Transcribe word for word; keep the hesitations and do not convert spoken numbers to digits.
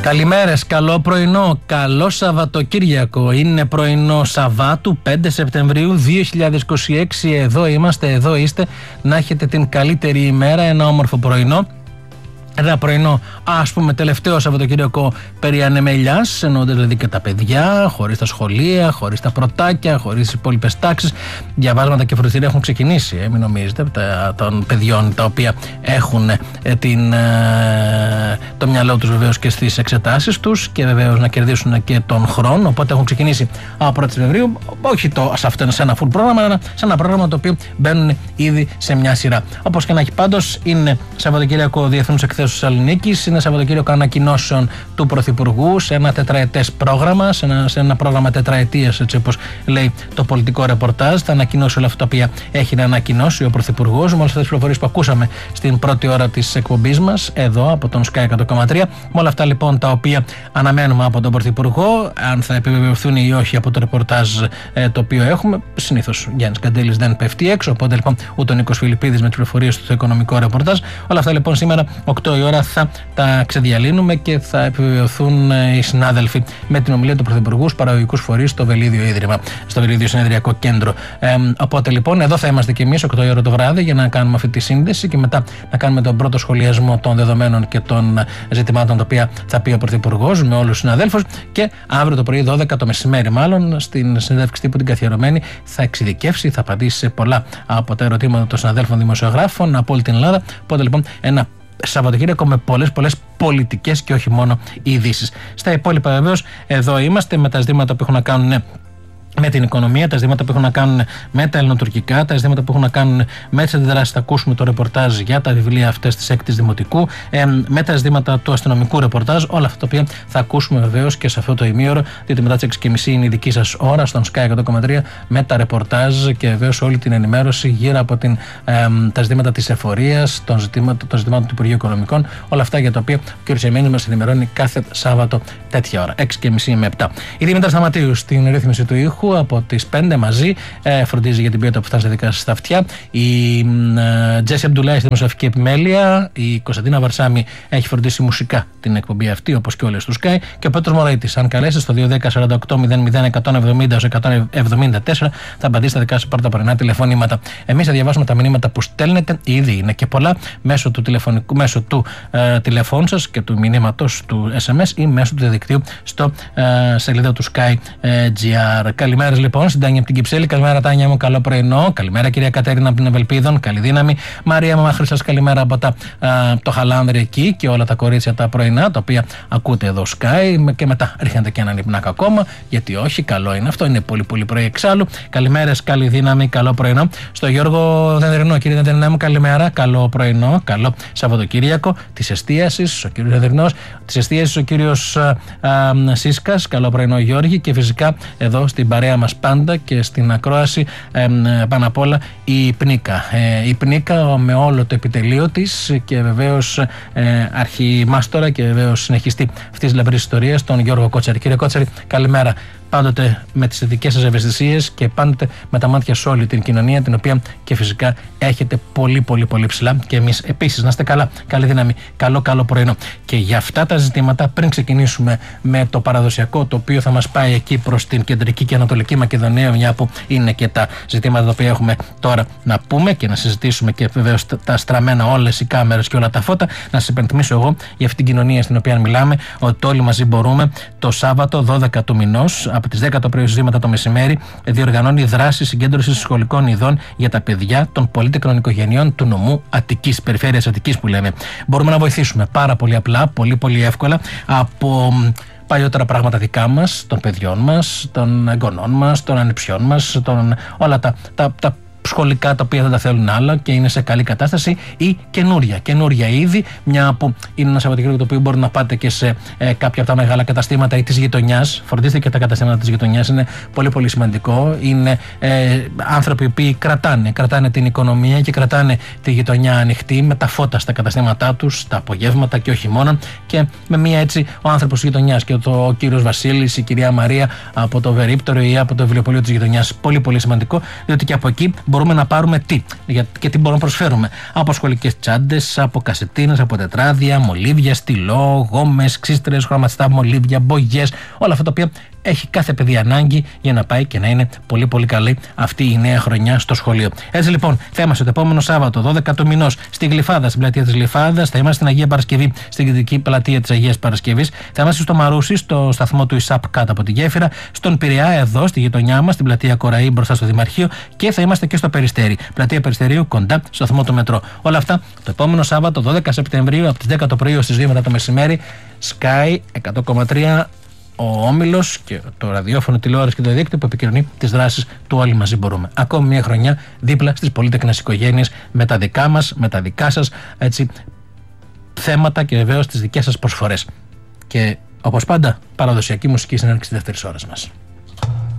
Καλημέρες, καλό πρωινό, καλό Σαββατοκύριακο. Είναι πρωινό Σαββάτου, πέντε Σεπτεμβρίου δύο χιλιάδες είκοσι έξι. Εδώ είμαστε, εδώ είστε. Να έχετε την καλύτερη ημέρα, ένα όμορφο πρωινό. Ένα πρωινό, ας πούμε, τελευταίο Σαββατοκύριακο περί ανεμελιάς, εννοούνται δηλαδή και τα παιδιά, χωρίς τα σχολεία, χωρίς τα πρωτάκια, χωρίς τις υπόλοιπες τάξεις. Διαβάσματα και φροντιστήρια έχουν ξεκινήσει, ε, μην νομίζετε, τα, των παιδιών τα οποία έχουν ε, την, ε, το μυαλό τους βεβαίως και στις εξετάσεις τους και βεβαίως να κερδίσουν και τον χρόνο. Οπότε έχουν ξεκινήσει από πρώτη Σεπτεμβρίου, όχι το, σε, αυτό, σε ένα full πρόγραμμα, αλλά σε ένα πρόγραμμα το οποίο μπαίνουν ήδη σε μια σειρά. Όπως και να έχει, πάντως, είναι Σαββατοκύριακο Διεθνούς Εκθέσεως Θεσσαλονίκης, είναι Σαββατοκύριακο ανακοινώσεων του Πρωθυπουργού σε ένα τετραετές πρόγραμμα, σε ένα, σε ένα πρόγραμμα τετραετίας, έτσι όπως λέει το πολιτικό ρεπορτάζ. Θα ανακοινώσει όλα αυτά τα οποία έχει να ανακοινώσει ο Πρωθυπουργός, με όλες αυτές τις πληροφορίες που ακούσαμε στην πρώτη ώρα της εκπομπής μας, εδώ από τον Sky εκατό κόμμα τρία. Με όλα αυτά λοιπόν τα οποία αναμένουμε από τον Πρωθυπουργό, αν θα επιβεβαιωθούν ή όχι από το ρεπορτάζ ε, το οποίο έχουμε. Συνήθως Γιάννης Καντήλης δεν πέφτει έξω, οπότε λοιπόν ούτε ο Νίκος Φιλιππίδης με τις πληροφορίες του στο οικονομικό ρεπορτάζ. Όλα αυτά λοιπόν σήμερα οκτώ η ώρα θα τα ξεδιαλύνουμε και θα επιβεβαιωθούν οι συνάδελφοι με την ομιλία του Πρωθυπουργού στους παραγωγικούς φορείς στο Βελίδιο Ίδρυμα, στο Βελίδιο Συνεδριακό Κέντρο. Ε, οπότε λοιπόν εδώ θα είμαστε και εμείς οκτώ η ώρα το βράδυ για να κάνουμε αυτή τη σύνδεση και μετά να κάνουμε τον πρώτο σχολιασμό των δεδομένων και των ζητημάτων τα οποία θα πει ο Πρωθυπουργός με όλους τους συναδέλφους. Και αύριο το πρωί, δώδεκα το μεσημέρι, μάλλον στην συνέντευξη τύπου την καθιερωμένη, θα εξειδικεύσει, θα απαντήσει σε πολλά από τα ερωτήματα των συναδέλφων δημοσιογράφων από όλη την Ελλάδα. Οπότε λοιπόν ένα Σαββατοκύριακο με πολλές πολλές πολιτικές και όχι μόνο ειδήσεις. Στα υπόλοιπα βεβαίως εδώ είμαστε με τα ζητήματα που έχουν να κάνουν με την οικονομία, τα ζητήματα που έχουν να κάνουν με τα ελληνοτουρκικά, τα ζητήματα που έχουν να κάνουν με τις αντιδράσεις. Θα ακούσουμε το ρεπορτάζ για τα βιβλία αυτές της έκτης Δημοτικού, ε, με τα ζητήματα του αστυνομικού ρεπορτάζ, όλα αυτά τα οποία θα ακούσουμε βεβαίως και σε αυτό το ημίωρο, διότι μετά τις έξι και μισή είναι η δική σας ώρα στον Sky εκατό κόμμα τρία με τα ρεπορτάζ και βεβαίως όλη την ενημέρωση γύρω από την, ε, τα ζητήματα της εφορίας, των ζητήματων, των ζητημάτων του Υπουργείου Οικονομικών, όλα αυτά για τα οποία ο κ. Σεμένης μας ενημερώνει κάθε Σάββατο τέτοια ώρα, έξι και μισή με επτά. Η Δήμητρα Σταματίου στην ρύθμιση του ήχου. Από τις πέντε μαζί ε, φροντίζει για την ποιότητα που φτάσει δικά σας στα αυτιά. Η ε, Τζέσι Αμπτουλάη στη δημοσιογραφική επιμέλεια. Η Κωνσταντίνα Βαρσάμι έχει φροντίσει μουσικά την εκπομπή αυτή, όπως και όλες του Sky. Και ο Πέτρος Μωραήτης. Αν καλέσετε στο δύο ένα μηδέν σαράντα οκτώ μηδέν μηδέν εκατόν εβδομήντα εκατόν εβδομήντα τέσσερα, θα απαντήσετε δικά σας πρώτα πρωινά τηλεφωνήματα. Εμείς θα διαβάσουμε τα μηνύματα που στέλνετε. Ήδη είναι και πολλά μέσω του, τηλεφωνικού, μέσω του ε, τηλεφώνου σας και του μηνύματος του ες εμ ες ή μέσω του διαδικτύου στο ε, σελίδα του Sky ε, τζι αρ. Καλημέρα λοιπόν στην Τάνια από την Κυψέλη. Καλημέρα Τάνια μου, καλό πρωινό. Καλημέρα κυρία Κατέρινα από την Ευελπίδων. Καλή δύναμη. Μαρία Μαμαχρήστας, καλημέρα από τα, α, το Χαλάνδρι εκεί και όλα τα κορίτσια τα πρωινά τα οποία ακούτε εδώ Sky. Και μετά ρίχνετε και έναν υπνάκα ακόμα. Γιατί όχι, καλό είναι αυτό. Είναι πολύ πολύ πρωί εξάλλου. Καλημέρες, καλή δύναμη, καλό πρωινό. Στο Γιώργο Δενδρινό, κύριε Δενδρινό μου, καλημέρα. Καλό πρωινό, καλό Σαββατοκύριακο τη εστίαση. Ο κύριο Δενδρινό, τη εστίαση ο κύριο Σίσκα. Καλό πρωινό Γιώργη. Και φυσικά εδώ στην παρέα μας πάντα και στην ακρόαση ε, πάνω απ' όλα η Πνίκα. Ε, η Πνίκα με όλο το επιτελείο της και βεβαίως ε, αρχιμάστορα και βεβαίως συνεχιστή αυτής της λαμπρής ιστορίας, τον Γιώργο Κότσαρη. Κύριε Κότσαρη, καλημέρα. Πάντοτε με τις δικές σας ευαισθησίες και πάντοτε με τα μάτια σε όλη την κοινωνία, την οποία και φυσικά έχετε πολύ πολύ πολύ ψηλά και εμείς επίσης. Να είστε καλά, καλή δύναμη, καλό καλό πρωινό. Και για αυτά τα ζητήματα, πριν ξεκινήσουμε με το παραδοσιακό, το οποίο θα μας πάει εκεί προς την κεντρική και ανατολική Μακεδονία, μια που είναι και τα ζητήματα τα οποία έχουμε τώρα να πούμε και να συζητήσουμε και βεβαίως τα στραμμένα όλες οι κάμερες και όλα τα φώτα, να σας υπενθυμίσω εγώ για αυτήν την κοινωνία στην οποία μιλάμε, ότι όλοι μαζί μπορούμε το Σάββατο δώδεκα του μηνός, από τις δέκα το πρωί στις δύο το μεσημέρι, διοργανώνει δράση συγκέντρωσης σχολικών ειδών για τα παιδιά των πολύτεκνων οικογενειών του νομού Αττικής, περιφέρειας Αττικής που λέμε. Μπορούμε να βοηθήσουμε πάρα πολύ απλά, πολύ πολύ εύκολα, από παλιότερα πράγματα δικά μας, των παιδιών μας, των εγγονών μας, των ανιψιών μας, των, όλα τα, τα, τα σχολικά τα οποία δεν τα θέλουν άλλα και είναι σε καλή κατάσταση, ή καινούρια, καινούρια είδη, μια που είναι ένα Σαββατοκύριακο το οποίο μπορεί να πάτε και σε ε, κάποια από τα μεγάλα καταστήματα ή της γειτονιάς. Φροντίστε και τα καταστήματα της γειτονιάς, είναι πολύ πολύ σημαντικό. Είναι ε, άνθρωποι που κρατάνε, κρατάνε την οικονομία και κρατάνε τη γειτονιά ανοιχτή με τα φώτα στα καταστήματά τους, τα απογεύματα και όχι μόνο. Και με μία έτσι ο άνθρωπος της γειτονιάς και το, ο κύριος Βασίλης, η κυρία Μαρία από το Βερίπτερο ή από το βιβλιοπωλείο της γειτονιάς. Πολύ πολύ σημαντικό, διότι και από εκεί μπορούμε να πάρουμε τι και τι μπορούμε να προσφέρουμε. Από σχολικές τσάντες, από κασετίνες, από τετράδια, μολύβια, στυλό, γόμες, ξύστρες, χρωματιστά μολύβια, μπογιές, όλα αυτά τα οποία έχει κάθε παιδί ανάγκη για να πάει και να είναι πολύ πολύ καλή αυτή η νέα χρονιά στο σχολείο. Έτσι λοιπόν, θα είμαστε το επόμενο Σάββατο, δώδεκα του μηνός, στη Γλυφάδα, στην πλατεία της Γλυφάδας. Θα είμαστε στην Αγία Παρασκευή, στην κεντρική πλατεία της Αγίας Παρασκευής. Θα είμαστε στο Μαρούσι, στο σταθμό του ΙΣΑΠ κάτω από τη γέφυρα. Στον Πειραιά, εδώ στη γειτονιά μας, στην πλατεία Κοραή, μπροστά στο Δημαρχείο. Και θα είμαστε και στο Περιστέρι, πλατεία Περιστερίου, κοντά στο σταθμό του μετρό. Όλα αυτά το επόμενο Σάββατο, δώδεκα Σεπτεμβρίου, από τις δέκα το πρωί έως τις δύο μετά το μεσημέρι. Sky εκατό κόμμα τρία. Ο Όμιλος και το ραδιόφωνο, τηλεόραση και το δίκτυο που επικοινωνεί τις δράσεις του Όλοι Μαζί Μπορούμε. Ακόμη μια χρονιά δίπλα στις πολύτεκνες οικογένειες, με τα δικά μας, με τα δικά σας έτσι, θέματα και βεβαίως τις δικές σας προσφορές. Και όπως πάντα, παραδοσιακή μουσική συνέντευξη της δεύτερης ώρας μας.